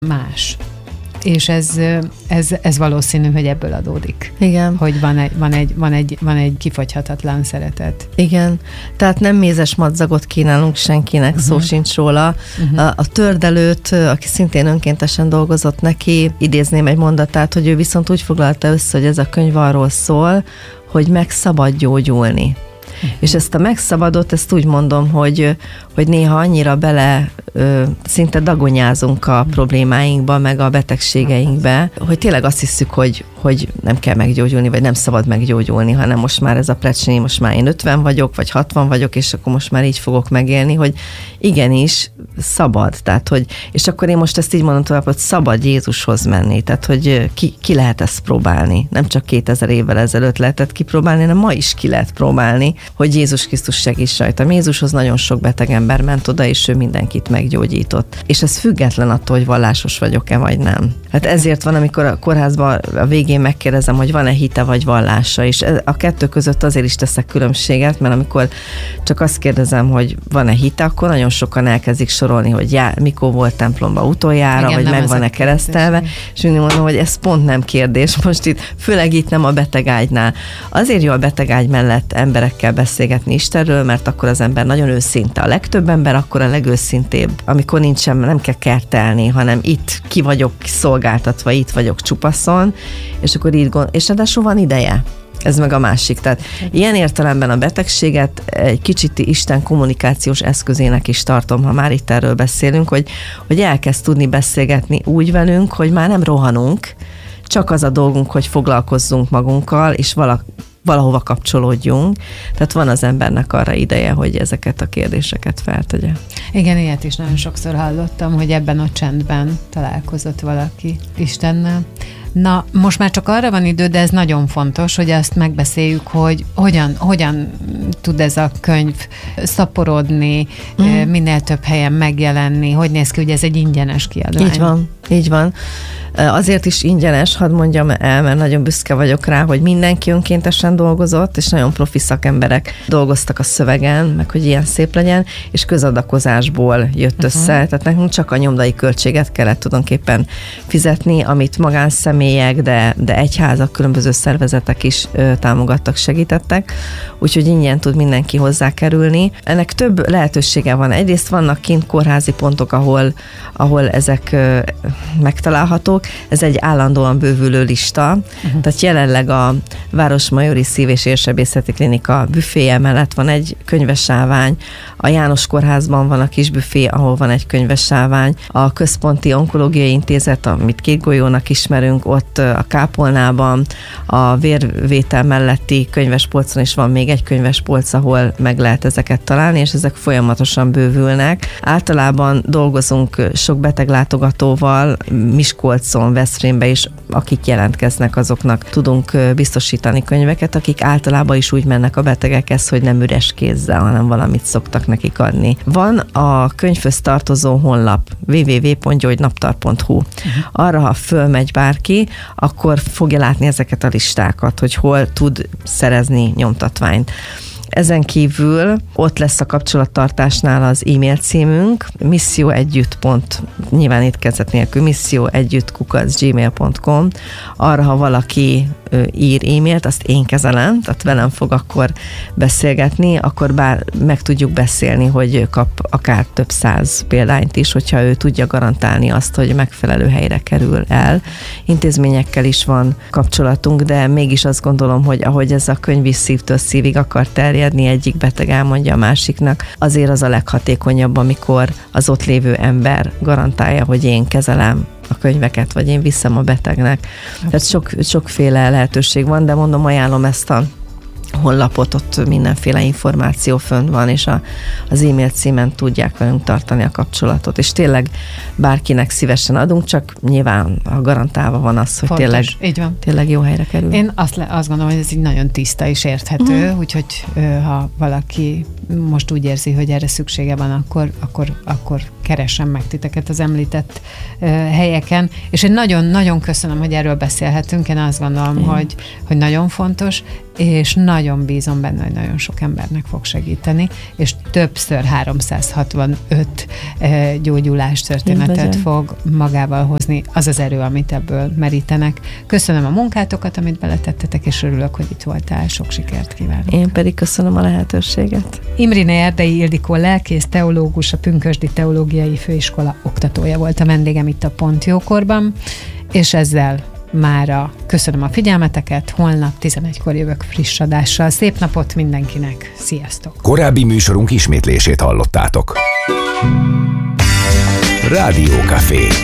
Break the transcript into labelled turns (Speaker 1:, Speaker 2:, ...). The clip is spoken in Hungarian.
Speaker 1: más. És ez valószínű, hogy ebből adódik.
Speaker 2: Igen.
Speaker 1: Hogy van egy kifogyhatatlan szeretet.
Speaker 2: Igen. Tehát nem mézes madzagot kínálunk senkinek, szó sincs róla. A tördelőt, aki szintén önkéntesen dolgozott neki, idézném egy mondatát, hogy ő viszont úgy foglalta össze, hogy ez a könyv arról szól, hogy meg szabad gyógyulni. És ezt a megszabadot, ezt úgy mondom, hogy néha annyira szinte dagonyázunk a problémáinkba, meg a betegségeinkbe, hogy tényleg azt hiszük, hogy nem kell meggyógyulni, vagy nem szabad meggyógyulni, hanem most már ez a plecsni, most már én 50 vagyok, vagy 60 vagyok, és akkor most már így fogok megélni, hogy igenis szabad. Tehát, és akkor én most ezt így mondom tovább, hogy szabad Jézushoz menni. Tehát, hogy ki lehet ezt próbálni. Nem csak 2000 évvel ezelőtt lehetett kipróbálni, hanem ma is ki lehet próbálni, hogy Jézus Krisztus segíts rajta. Jézushoz nagyon sok beteg ember ment oda, és ő mindenkit meggyógyított. És ez független attól, hogy vallásos vagyok-e, vagy nem. Hát ezért van, amikor a kórházban a végén megkérdezem, hogy van-e hite vagy vallása, és a kettő között azért is teszek különbséget, mert amikor csak azt kérdezem, hogy van-e hite, akkor nagyon sokan elkezdik sorolni, hogy mikor volt templomba utoljára, igen, vagy meg van-e keresztelve, és mindig mondom, hogy ez pont nem kérdés. Most itt, főleg itt nem a betegágynál. Azért jó a betegágy mellett emberekkel beszélgetni Istenről, mert akkor az ember nagyon őszinte. A legtöbb ember akkor a legőszintébb, amikor nem kell kertelni, hanem itt ki vagyok szolgáltatva, itt vagyok csupaszon, és akkor így és ráadásul van ideje. Ez meg a másik. Tehát ilyen értelemben a betegséget egy kicsit Isten kommunikációs eszközének is tartom, ha már itt erről beszélünk, hogy elkezd tudni beszélgetni úgy velünk, hogy már nem rohanunk, csak az a dolgunk, hogy foglalkozzunk magunkkal, és valahova kapcsolódjunk. Tehát van az embernek arra ideje, hogy ezeket a kérdéseket feltegye.
Speaker 1: Igen, ilyet is nagyon sokszor hallottam, hogy ebben a csendben találkozott valaki Istennel. Na, most már csak arra van idő, de ez nagyon fontos, hogy ezt megbeszéljük, hogy hogyan tud ez a könyv szaporodni, minél több helyen megjelenni, hogy néz ki, hogy ez egy ingyenes kiadvány.
Speaker 2: Így van. Azért is ingyenes, hadd mondjam el, mert nagyon büszke vagyok rá, hogy mindenki önkéntesen dolgozott, és nagyon profi szakemberek dolgoztak a szövegen, meg hogy ilyen szép legyen, és közadakozásból jött össze. Tehát nekünk csak a nyomdai költséget kellett tulajdonképpen fizetni, amit magánszemélyek, de egyházak, különböző szervezetek is támogattak, segítettek, úgyhogy ingyen tud mindenki hozzákerülni. Ennek több lehetősége van. Egyrészt vannak kint kórházi pontok, ahol ezek megtalálhatók. Ez egy állandóan bővülő lista, tehát jelenleg a Városmajori Szív- és Érsebészeti Klinika büféje mellett van egy könyvesállvány, a János Kórházban van a kis büfé, ahol van egy könyvesállvány, a Központi Onkológiai Intézet, amit Két Golyónak ismerünk, ott a Kápolnában, a vérvétel melletti könyvespolcon is van még egy könyvespolc, ahol meg lehet ezeket találni, és ezek folyamatosan bővülnek. Általában dolgozunk sok beteglátogatóval, Miskolcon, Veszprémbe is, akik jelentkeznek, azoknak tudunk biztosítani könyveket, akik általában is úgy mennek a betegekhez, hogy nem üres kézzel, hanem valamit szoktak nekik adni. Van a könyvhöz tartozó honlap www.gyogynaptar.hu. Arra, ha fölmegy bárki, akkor fogja látni ezeket a listákat, hogy hol tud szerezni nyomtatványt. Ezen kívül ott lesz a kapcsolattartásnál az e-mail címünk, nyilván étkezet nélkül, misszióegyütt@gmail.com. Arra, ha valaki ír e-mailt, azt én kezelem, tehát velem fog akkor beszélgetni, akkor bár meg tudjuk beszélni, hogy kap akár több 100 példányt is, hogyha ő tudja garantálni azt, hogy megfelelő helyre kerül el. Intézményekkel is van kapcsolatunk, de mégis azt gondolom, hogy ahogy ez a könyv is szívtől szívig akar terjedni, egyik beteg elmondja a másiknak, azért az a leghatékonyabb, amikor az ott lévő ember garantálja, hogy én kezelem a könyveket, vagy én viszem a betegnek. Tehát sokféle lehetőség van, de mondom, ajánlom ezt a honlapot, ott mindenféle információ fönn van, és az e-mail címen tudják velünk tartani a kapcsolatot, és tényleg bárkinek szívesen adunk, csak nyilván garantálva van az, hogy tényleg jó helyre kerül.
Speaker 1: Én azt gondolom, hogy ez így nagyon tiszta és érthető, úgyhogy ha valaki most úgy érzi, hogy erre szüksége van, akkor keressen meg titeket az említett helyeken, és én nagyon-nagyon köszönöm, hogy erről beszélhetünk, én azt gondolom, hogy nagyon fontos, és nagyon bízom benne, hogy nagyon sok embernek fog segíteni, és többször 365 gyógyulástörténetet fog magával hozni. Az az erő, amit ebből merítenek. Köszönöm a munkátokat, amit beletettetek, és örülök, hogy itt voltál. Sok sikert kívánok.
Speaker 2: Én pedig köszönöm a lehetőséget.
Speaker 1: Imrine Erdei Ildikó lelkész, teológus, a Pünkösdi Teológiai Főiskola oktatója volt a vendégem itt a Pont Jókorban, és ezzel mára köszönöm a figyelmeteket, holnap 11-kor jövök friss adással. Szép napot mindenkinek, sziasztok!
Speaker 3: Korábbi műsorunk ismétlését hallottátok. Rádiókafé.